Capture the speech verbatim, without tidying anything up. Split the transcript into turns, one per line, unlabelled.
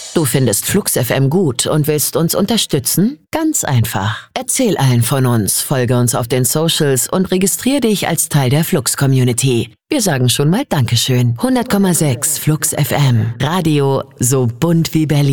Du findest Flux F M gut und willst uns unterstützen? Ganz einfach. Erzähl allen von uns, folge uns auf den Socials und registriere dich als Teil der Flux-Community. Wir sagen schon mal Dankeschön. hundert Komma sechs Flux F M. Radio so bunt wie Berlin.